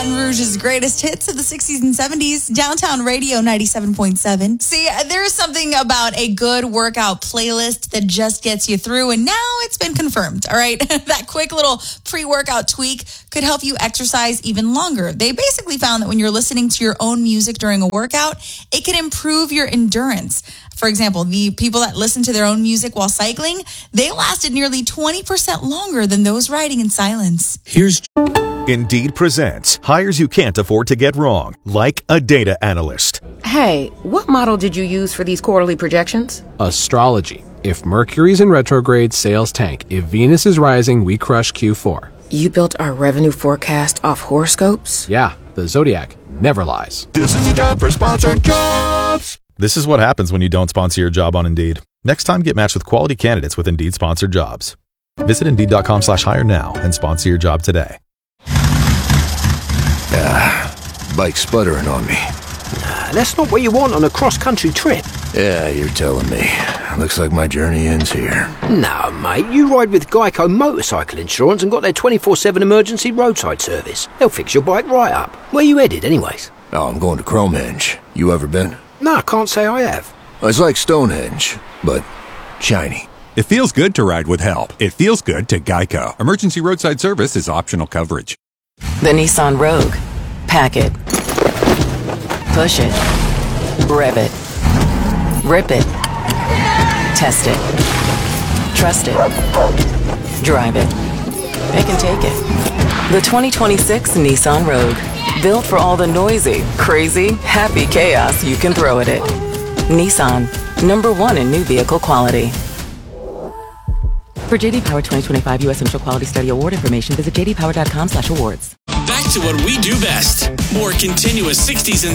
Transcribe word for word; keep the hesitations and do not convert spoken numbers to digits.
Baton Rouge's greatest hits of the sixties and seventies. Downtown Radio ninety-seven point seven. See, there's something about a good workout playlist that just gets you through, and now it's been confirmed, all right? That quick little pre-workout tweak could help you exercise even longer. They basically found that when you're listening to your own music during a workout, it can improve your endurance. For example, the people that listen to their own music while cycling, they lasted nearly twenty percent longer than those riding in silence. Here's Indeed presents hires you can't afford to get wrong, like a data analyst. Hey, what model did you use for these quarterly projections? Astrology. If Mercury's in retrograde, sales tank. If Venus is rising, we crush Q four. You built our revenue forecast off horoscopes? Yeah, the Zodiac never lies. This is the job for sponsored jobs. This is what happens when you don't sponsor your job on Indeed. Next time, get matched with quality candidates with Indeed sponsored jobs. Visit Indeed.com slash hire now and sponsor your job today. Ah, bike sputtering on me. Nah, that's not what you want on a cross-country trip. Yeah, you're telling me. Looks like my journey ends here. No, mate, you ride with Geico Motorcycle Insurance and got their twenty-four seven emergency roadside service. They'll fix your bike right up. Where you headed, anyways? Oh, I'm going to Cromenge. You ever been? No, I can't say I have. It's like Stonehenge, but shiny. It feels good to ride with help. It feels good to Geico. Emergency roadside service is optional coverage. The Nissan Rogue. Pack it. Push it. Rev it. Rip it. Test it. Trust it. Drive it. It can take it. The twenty twenty-six Nissan Rogue. Built for all the noisy, crazy, happy chaos you can throw at it. Nissan. Number one in new vehicle quality. For J D Power twenty twenty-five U S Initial Quality Study Award information, visit j d power dot com slash awards. Back to what we do best. More continuous sixties and